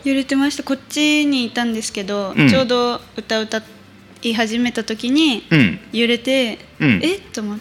揺れてました。こっちにいたんですけど、 うんちょうど歌い始めた時にうん揺れて、 うんえっと思って、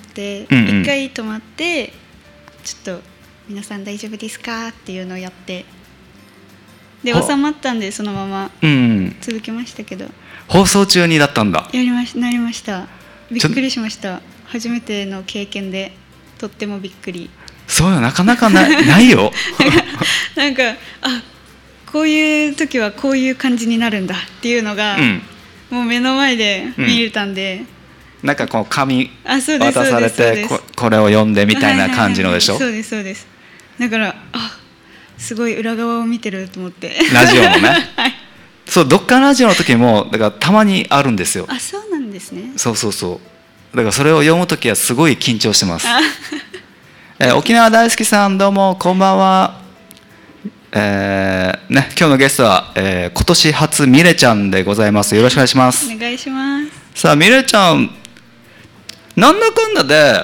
うんうん一回止まってちょっと皆さん大丈夫ですかっていうのをやってでは収まったんでそのままうん続けましたけど、 放送中にだったんだ。 なりました。びっくりしました。初めての経験でとってもびっくり。 そうよ、なかなかないよなんかこういう時はこういう感じになるんだっていうのが、 うんもう目の前で見れたんで、 なんかこう紙そうです渡されてこれを読んでみたいな感じのでしょ。 そうですそうです。だからすごい裏側を見てると思ってラジオのねはい、 そう、どっかラジオの時もだからたまにあるんですよ。 そうなんですね。 そうそうそう、だからそれを読む時はすごい緊張してます。沖縄大好きさん、どうもこんばんは。今日のゲストは、今年初ミレちゃんでございます。よろしくお願いします。 お願いします。 さあミレちゃん、なんだかんだで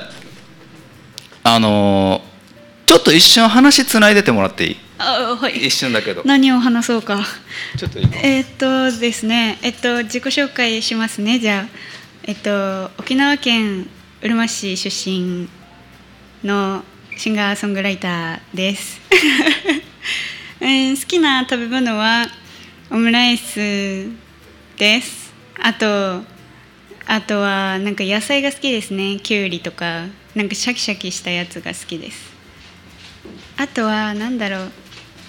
ちょっと一瞬話つないでてもらっていい？ はい。 一瞬だけど。 何を話そうか。 ちょっといい？ ですね、自己紹介しますね。じゃあ、沖縄県うるま市出身のシンガーソングライターです。好きな食べ物はオムライスです。あとはなんか野菜が好きですね。きゅうりとかなんかシャキシャキしたやつが好きです。あとはなんだろう、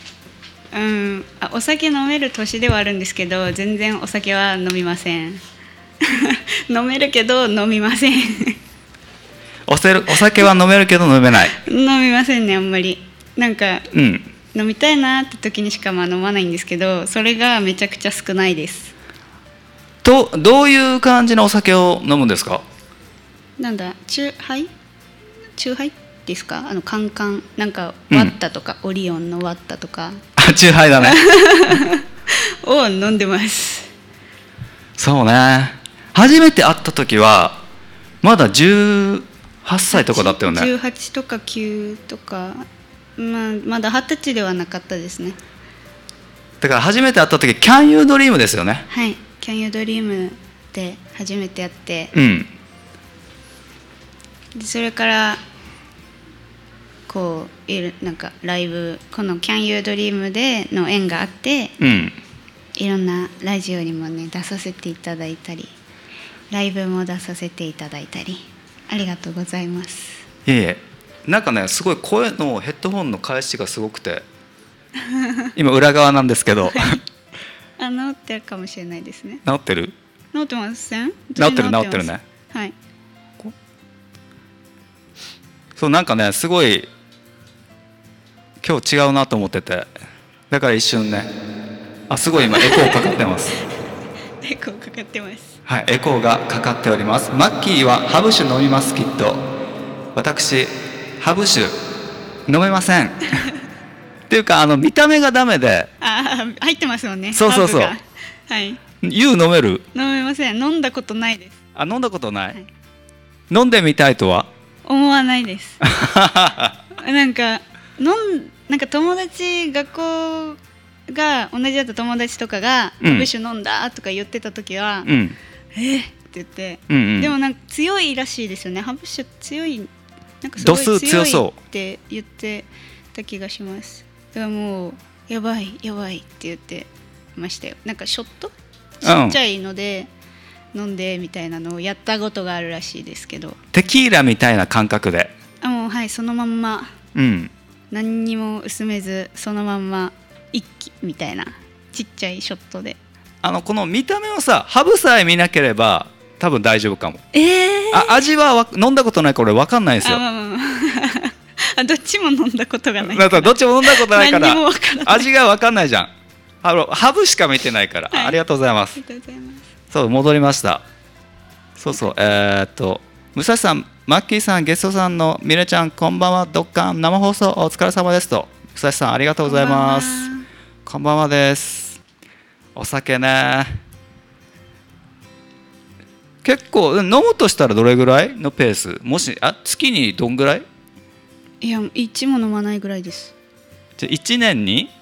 お酒飲める年ではあるんですけど、全然お酒は飲みません。飲めるけど飲みません。 お酒は飲めるけど飲めない。 飲みませんね、あんまり。なんか、 うん飲みたいなって時にしか飲まないんですけど、それがめちゃくちゃ少ないです。 どういう感じのお酒を飲むんですか？ なんだ、チューハイですか？カンカン、なんかワッタとか、オリオンのワッタとかチューハイだねを飲んでます。 そうね、初めて会った時はまだ18歳とかだったよね。 18とか9とか、まだ20歳ではなかったですね。 だから初めて会った時 Can You Dream ですよね。 はい、Can You Dream で初めてやって、でそれからこうなんかライブ、この Can You Dream での縁があって、いろんなラジオにもね出させていただいたり、ライブも出させていただいたり、ありがとうございます。 いえいえ、なんかね、すごい声のヘッドホンの返しがすごくて今裏側なんですけど治ってるかもしれないですね。 治ってる？ 治ってません？ 治ってるね。 はい。 そう、なんかね、すごい今日違うなと思ってて、だから一瞬ね、すごい今エコーかかってますエコーかかってます。 はい、エコーがかかっております。マッキーはハブ酒飲みますきっと。私ハブ酒飲めませんっていうか見た目がダメで。 入ってますもんね。 そうそうそう。 はい。 ユー飲める？ 飲めません。飲んだことないです。 飲んだことない、 はい、 飲んでみたいとは思わないですなんか友達、学校が同じだった友達とかがハブ酒飲んだとか言ってた時は、って言って、でもなんか強いらしいですよね。ハブ酒強い、なんかすごい強いって言ってた気がします。だからもうやばいって言ってましたよ。なんかショットちっちゃいので飲んでみたいなのをやったことがあるらしいですけど、 テキーラみたいな感覚でもう、はい、そのまんま、何にも薄めずそのまんま一気みたいなちっちゃいショットで、 この見た目をさ、ハブさえ見なければ多分大丈夫かも。味は飲んだことないから分かんないですよ。 どっちも飲んだことがないから、どっちも飲んだことないから何にも分からない、 味が分かんないじゃん。ハブしか見てないから、ありがとうございます。そう、戻りました。そうそう、武蔵さん、マッキーさん、ゲストさんのミレちゃん、こんばんは。ドッカン生放送お疲れ様ですと。武蔵さん、ありがとうございます。こんばんはです。お酒ね、結構飲むとしたらどれぐらいのペース？もし月にどんぐらい？ いや、1も飲まないぐらいです。 じゃあ1年に